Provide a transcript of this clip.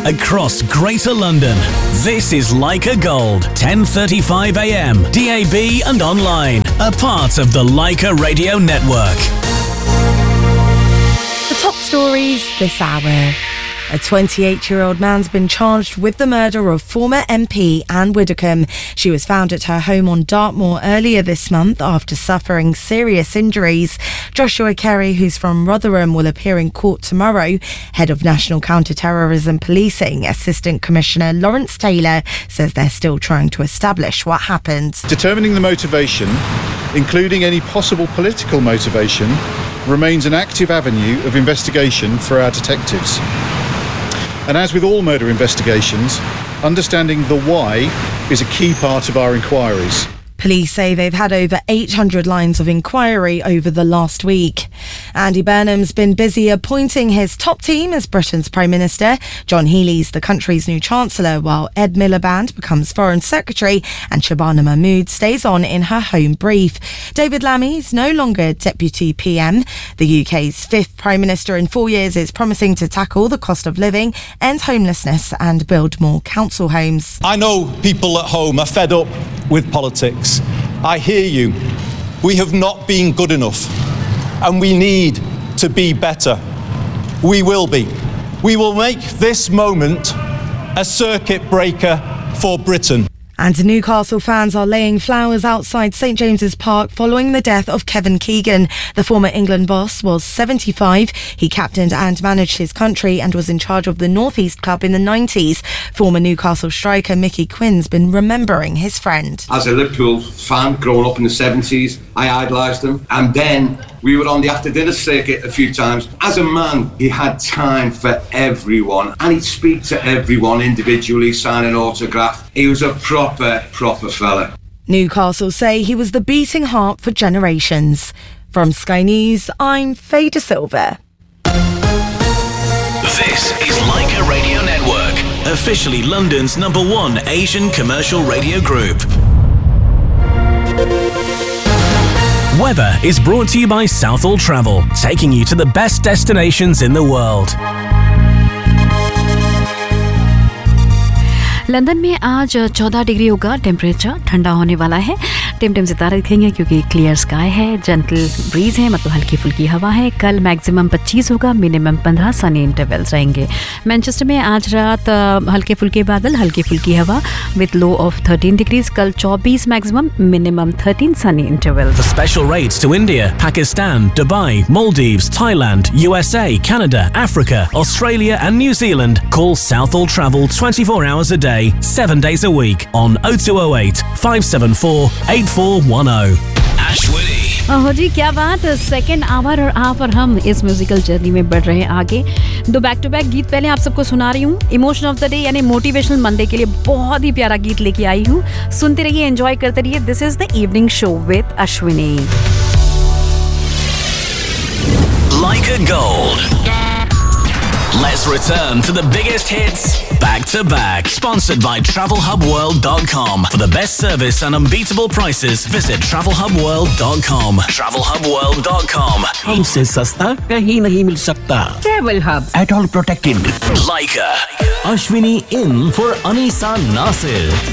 across Greater London. This is Leica Gold, 10:35 a.m. DAB and online. A part of the Leica Radio Network. The top stories this hour. A 28-year-old man's been charged with the murder of former MP Anne Widdecombe. She was found at her home on Dartmoor earlier this month after suffering serious injuries. Joshua Carey, who's from Rotherham, will appear in court tomorrow. Head of National Counter-Terrorism Policing, Assistant Commissioner Lawrence Taylor, says they're still trying to establish what happened. Determining the motivation, including any possible political motivation, remains an active avenue of investigation for our detectives. And as with all murder investigations, understanding the why is a key part of our inquiries. Police say they've had over 800 lines of inquiry over the last week. Andy Burnham's been busy appointing his top team as Britain's Prime Minister. John Healey's the country's new Chancellor, while Ed Miliband becomes Foreign Secretary and Shabana Mahmood stays on in her home brief. David Lammy is no longer Deputy PM. The UK's fifth Prime Minister in 4 years is promising to tackle the cost of living, end homelessness and build more council homes. I know people at home are fed up with politics. I hear you. We have not been good enough, and we need to be better. We will be. We will make this moment a circuit breaker for Britain. And Newcastle fans are laying flowers outside St James's Park following the death of Kevin Keegan. The former England boss was 75. He captained and managed his country and was in charge of the North East club in the 90s. Former Newcastle striker Mickey Quinn's been remembering his friend. As a Liverpool fan growing up in the 70s, I idolised him. And then we were on the after-dinner circuit a few times. As a man, he had time for everyone. And he'd speak to everyone individually, sign an autograph. He was a proper fella. Newcastle say he was the beating heart for generations. From Sky News, I'm Faye De Silva. This is Leica Radio Network, officially London's #1 Asian commercial radio group. Weather is brought to you by Southall Travel, taking you to the best destinations in the world. London में आज 14 degree होगा temperature, ठंडा होने वाला है। Tim सितारे दिखेंगे क्योंकि क्लियर स्काई है, जेंटल ब्रीज है, मतलब हल्की फुल्की हवा है। कल मैक्सिमम 25 होगा, मिनिमम 15 सनी इंटरवल्स रहेंगे। मैनचेस्टर में आज रात हल्के फुल्के बादल, हल्की फुल्की हवा विद लो ऑफ 13 डिग्रीज। कल 24 maximum, minimum 13 Sunny intervals. For special rates to India, Pakistan, Dubai, Maldives, Thailand, USA, Canada, Africa, Australia and New Zealand, call Southall Travel 24 hours a day, 7 days a week on 0208 574 8410. Ashwini. ओहो जी, क्या बात। Second hour और आप और हम इस musical journey में बढ़ रहे हैं आगे। 2 बैक टू बैक गीत पहले आप सबको सुना रही हूँ। इमोशन ऑफ द डे यानी मोटिवेशनल मंडे के लिए बहुत ही प्यारा गीत लेके आई हूँ। सुनते रहिए, एंजॉय करते रहिए। This is the evening show with Ashwini. Leica Gold. Let's return to the biggest hits back to back. Sponsored by TravelHubWorld.com. For the best service and unbeatable prices, visit TravelHubWorld.com. TravelHubWorld.com. हमसे सस्ता कहीं नहीं मिल सकता। Travel Hub. At all protected. Leica. Ashwini in for Anisa Nasir.